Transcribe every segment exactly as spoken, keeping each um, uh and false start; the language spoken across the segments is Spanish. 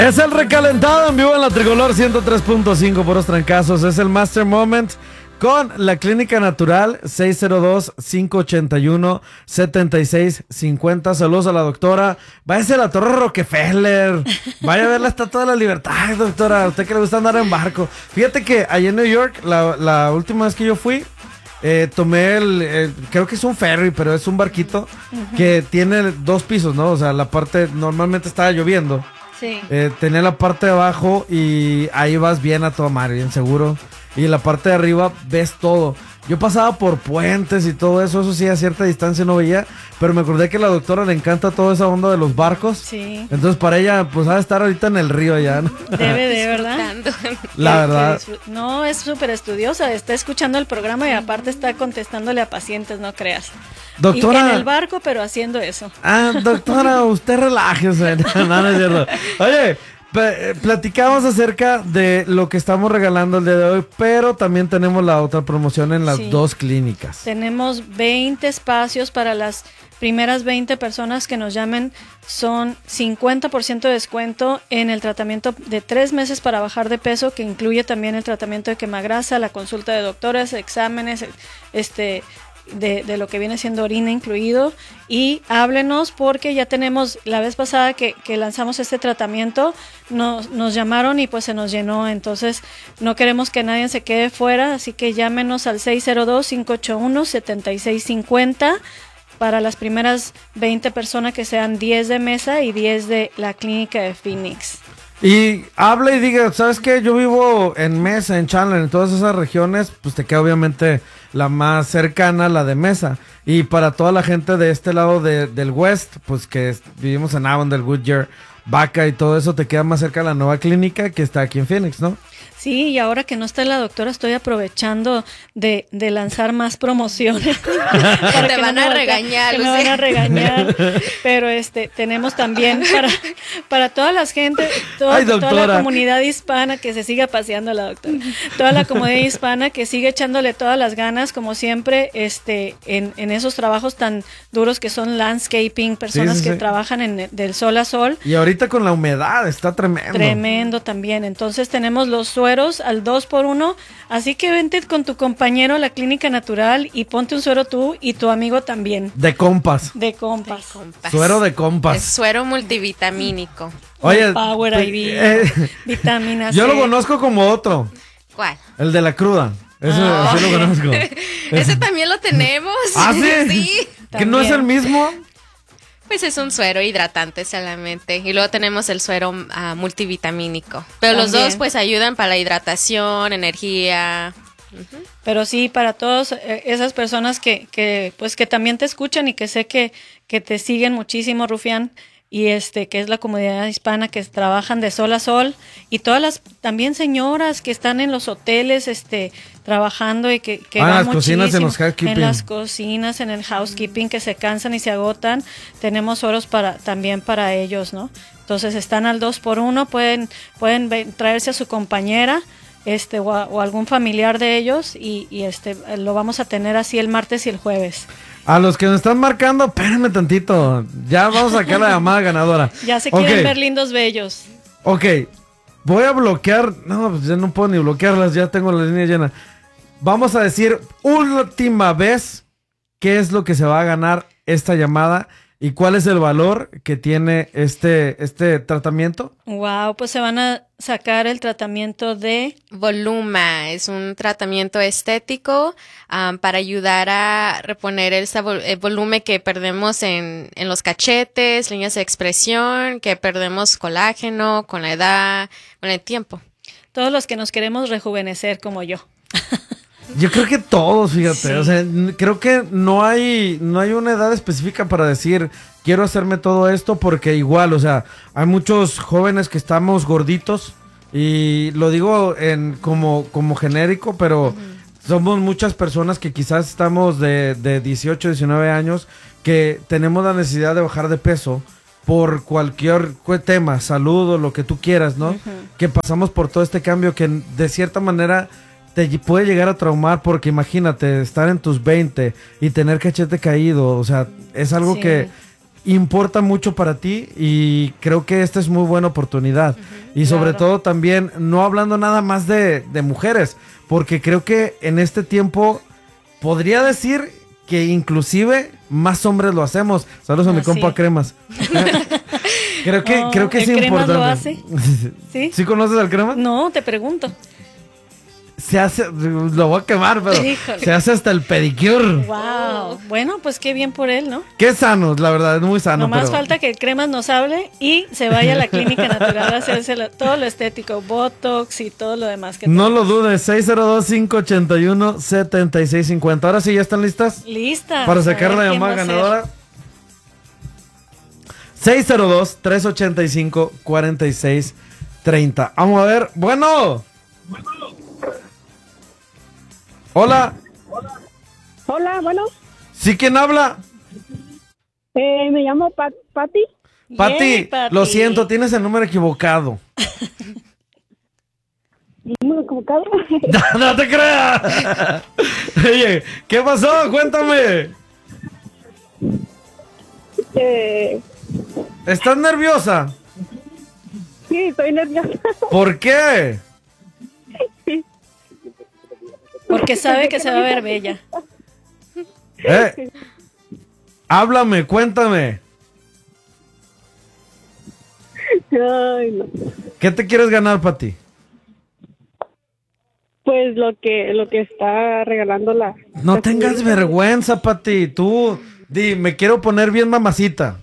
Es el recalentado en vivo en la Tricolor ciento tres punto cinco por los trancazos. Es el Master Moment con la Clínica Natural seis cero dos, cinco ocho uno, siete seis cinco cero. Saludos a la doctora. Váyase a la Torre Rockefeller. Vaya a ver la Estatua de la Libertad, doctora. A usted que le gusta andar en barco. Fíjate que allá en New York, la, la última vez que yo fui, eh, tomé el, el, creo que es un ferry, pero es un barquito uh-huh. que tiene dos pisos, ¿no? O sea, la parte, normalmente estaba lloviendo. Sí. Eh, tenía la parte de abajo y ahí vas bien a toda madre, bien seguro. Y la parte de arriba ves todo. Yo pasaba por puentes y todo eso, eso sí a cierta distancia no veía, pero me acordé que a la doctora le encanta toda esa onda de los barcos. Sí. Entonces para ella, pues ha de estar ahorita en el río ya, ¿no? Debe de, ¿verdad? La verdad. No, es súper estudiosa, está escuchando el programa y aparte está contestándole a pacientes, no creas. Doctora. Y en el barco, pero haciendo eso. Ah, doctora, usted relájese. No, no es cierto. Oye, platicamos acerca de lo que estamos regalando el día de hoy, pero también tenemos la otra promoción en las sí. dos clínicas. Tenemos veinte espacios para las primeras veinte personas que nos llamen. Son cincuenta por ciento de descuento en el tratamiento de tres meses para bajar de peso, que incluye también el tratamiento de quemagrasa, la consulta de doctores, exámenes, este... De, de lo que viene siendo orina incluido. Y háblenos porque ya tenemos, la vez pasada que, que lanzamos este tratamiento, nos, nos llamaron y pues se nos llenó, entonces no queremos que nadie se quede fuera, así que llámenos al seis cero dos, cinco ocho uno, siete seis cinco cero para las primeras veinte personas, que sean diez de Mesa y diez de la clínica de Phoenix. Y habla y diga, ¿sabes qué? Yo vivo en Mesa, en Chandler, en todas esas regiones, pues te queda obviamente la más cercana, la de Mesa. Y para toda la gente de este lado de, del West, pues que vivimos en Avondale, Goodyear, Vaca y todo eso, te queda más cerca la nueva clínica que está aquí en Phoenix, ¿no? Sí, y ahora que no está la doctora, estoy aprovechando de, de lanzar más promociones. Para te van no a regañar. Que me van a regañar. Pero este, tenemos también para, para toda la gente, toda, Ay, toda la comunidad hispana que se siga paseando la doctora. Toda la comunidad hispana que sigue echándole todas las ganas, como siempre, este, en, en esos trabajos tan duros que son landscaping, personas sí, sí, que sí. trabajan en del sol a sol. Y ahorita con la humedad está tremendo. Tremendo también. Entonces tenemos los sueros al dos por uno, así que vente con tu compañero a la Clínica Natural y ponte un suero tú y tu amigo también. De compas. De compas. De compas. Suero de compas. Es suero multivitamínico. Oye, Power I V, eh, vitamina C. Yo lo conozco como otro. ¿Cuál? El de la cruda. Ese oh. sí lo conozco. Ese también lo tenemos. ¿Ah, sí? Sí. ¿Que no es el mismo? Pues es un suero hidratante solamente. Y luego tenemos el suero uh, multivitamínico. Pero también. Los dos pues ayudan para la hidratación, energía. Uh-huh. Pero sí, para todas eh, esas personas que, que pues que también te escuchan y que sé que, que te siguen muchísimo, Rufián, y este que es la comunidad hispana que trabajan de sol a sol, y todas las también señoras que están en los hoteles este trabajando y que, que ah, van las cocinas en los housekeeping. En las cocinas, en el housekeeping, que se cansan y se agotan, tenemos oros para también para ellos, ¿no? Entonces están al dos por uno, pueden pueden traerse a su compañera este o, a, o algún familiar de ellos y, y este lo vamos a tener así el martes y el jueves. A los que nos están marcando, espérenme tantito. Ya vamos a sacar la llamada ganadora. Ya se quieren okay. ver lindos bellos. Ok, voy a bloquear. No, pues ya no puedo ni bloquearlas, ya tengo la línea llena. Vamos a decir última vez qué es lo que se va a ganar esta llamada y cuál es el valor que tiene este, este tratamiento. Wow, pues se van a sacar el tratamiento de Voluma. Es un tratamiento estético um, para ayudar a reponer el, el volumen que perdemos en, en los cachetes, líneas de expresión, que perdemos colágeno con la edad, con el tiempo. Todos los que nos queremos rejuvenecer como yo. Yo creo que todos, fíjate, sí. O sea, creo que no hay, no hay una edad específica para decir, quiero hacerme todo esto, porque igual, o sea, hay muchos jóvenes que estamos gorditos, y lo digo en como, como genérico, pero uh-huh. somos muchas personas que quizás estamos de, de dieciocho, diecinueve años, que tenemos la necesidad de bajar de peso por cualquier tema, salud o lo que tú quieras, ¿no? Uh-huh. Que pasamos por todo este cambio que de cierta manera te puede llegar a traumar, porque imagínate estar en tus veinte y tener cachete caído, o sea, es algo sí. que importa mucho para ti y creo que esta es muy buena oportunidad. Uh-huh, y sobre claro. todo también, no hablando nada más de, de mujeres, porque creo que en este tiempo podría decir que inclusive más hombres lo hacemos. Saludos a mi ah, compa sí. Cremas. creo que, oh, creo que es importante. ¿Lo hace? ¿Sí? ¿Sí conoces al Cremas? No, te pregunto. Se hace, lo voy a quemar, pero Híjole. se hace hasta el pedicure. Wow. Bueno, pues qué bien por él, ¿no? Qué sano, la verdad, es muy sano. Nomás pero... falta que el Cremas nos hable y se vaya a la clínica natural a hacerse lo, todo lo estético, botox y todo lo demás que No tenemos. lo dudes, seis cero dos, cinco ocho uno, siete seis cinco cero. Ahora sí, ¿ya están listas? Listas. Para sacar la llamada ganadora. seis cero dos, tres ocho cinco, cuatro seis tres cero. Vamos a ver. Bueno. Bueno. Hola. Hola, bueno. ¿Sí quién habla? Eh, me llamo Pat Pati. Pati, lo siento, tienes el número equivocado. ¿El número equivocado? no, no te creas. Oye, ¿qué pasó? Cuéntame. Eh... ¿Estás nerviosa? Sí, estoy nerviosa. ¿Por qué? Porque sabe que se va a ver bella. Eh, háblame, cuéntame. Ay, no. ¿Qué te quieres ganar, Pati? Pues lo que lo que está regalando la... No la tengas señorita. vergüenza, Pati. Tú, di, me quiero poner bien mamacita.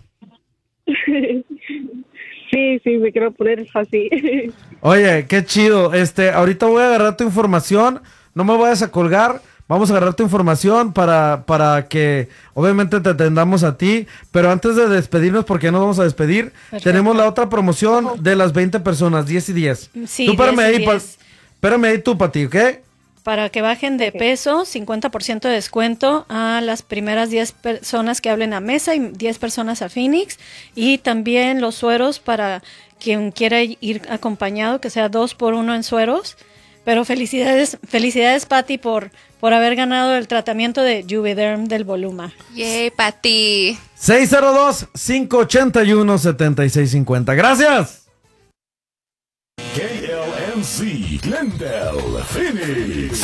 Sí, sí, me quiero poner así. Oye, qué chido. Este, ahorita voy a agarrar tu información. No me vayas a colgar. Vamos a agarrar tu información para, para que obviamente te atendamos a ti. Pero antes de despedirnos, porque ya nos vamos a despedir, Perfecto. tenemos la otra promoción de las veinte personas, diez y diez. Sí, tú espérame ahí, pa, espérame ahí tú, Pati, ¿ok? Para que bajen de peso, cincuenta por ciento de descuento a las primeras diez personas que hablen a Mesa y diez personas a Phoenix. Y también los sueros para quien quiera ir acompañado, que sea dos por uno en sueros. Pero felicidades, felicidades Pati por, por haber ganado el tratamiento de Juvederm del Voluma. Yay, Pati. seis cero dos, cinco ocho uno, siete seis cinco cero. Gracias. K L M C, Glendale, Phoenix.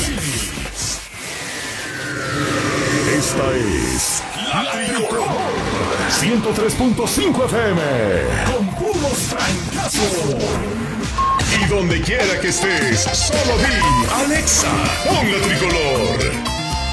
Esta es La Tricolor ciento tres punto cinco F M con puros trancazos. Y donde quiera que estés, solo di Alexa, pon La Tricolor.